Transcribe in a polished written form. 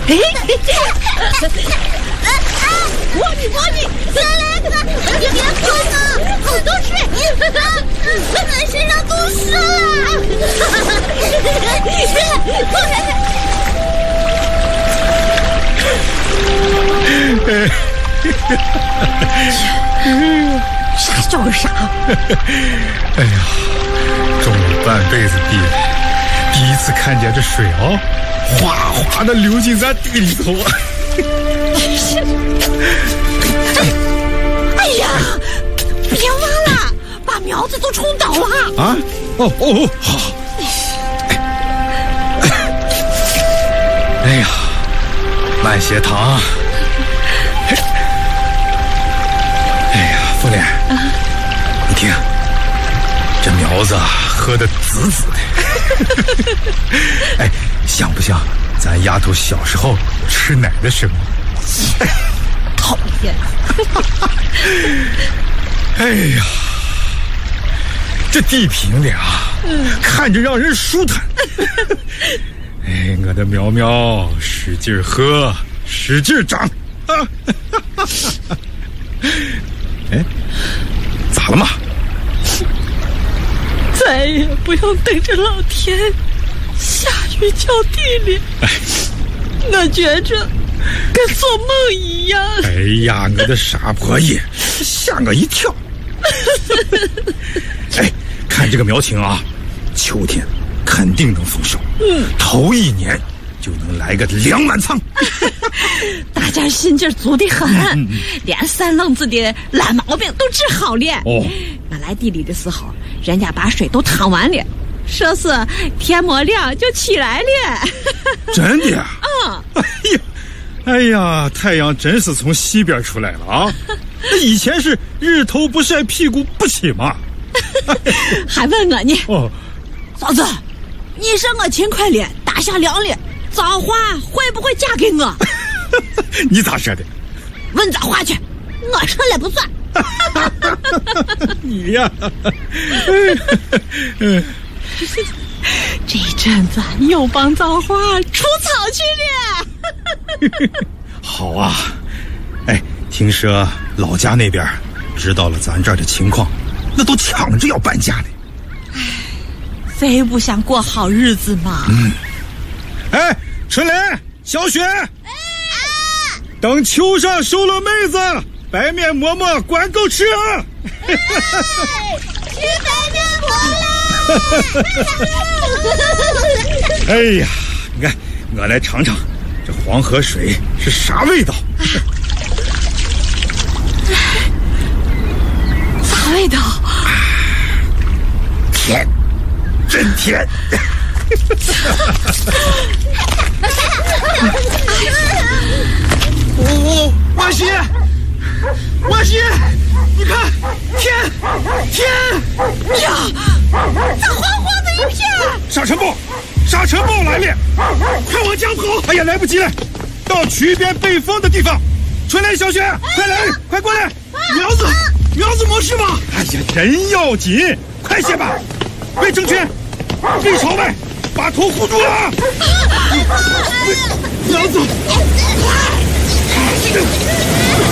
摸你，再来个！你别碰啊，好多水，满身上都湿了。啥叫个啥？ 哎呀，种了半辈子地，第一次看见这水啊，哗哗的流进咱地里头啊！ 哎呀，别挖了，把苗子都冲倒了。 啊？哦，好。哎呀，慢些躺。哎呀，妇联，你听，这苗子喝得紫紫的。哎，像不像咱丫头小时候吃奶的声音？ 讨厌！ 哎呀，这地平的啊，看着让人舒坦。哎，我的苗苗，使劲喝，使劲长。哎，咋了嘛？ 再也不用等着老天下雨浇地里。 哎， 我觉着跟做梦一样。 哎呀，我的傻婆爷，吓我一跳。哎，看这个苗情啊，秋天肯定能丰收。头一年就能来个2满仓。 大家心劲足得很，连3愣子的烂毛病都治好了。 哦， 我来地里的时候，人家把水都趟完了，说是天没亮就起来了。 真的啊？哎呀，太阳真是从西边出来了啊！那以前是日头不晒屁股不起嘛。 还问我呢？ 哦， 嫂子，你说我勤快了，打下粮了，枣花会不会嫁给我？ 你咋说的？ 问枣花去，我说了不算。 你呀， 这一阵子又帮枣花除草去了。 好啊！哎，听说老家那边知道了咱这儿的情况，那都抢着要搬家呢。 谁不想过好日子嘛？ 哎，春莲、小雪，等秋上收了妹子，白面馍馍管够吃啊！ 吃白面馍了！ 哎呀，你看，我来尝尝这黄河水是啥味道。 啥味道？ 甜，真甜。万喜，你看，天呀，这黄黄的一片！ 沙尘暴来了，快往江跑！哎呀，来不及了，到渠边背风的地方。春莲、小雪，快来，快过来！苗子没事吧？哎呀，人要紧，快些吧！魏正军，背朝外，把头护住了！苗子，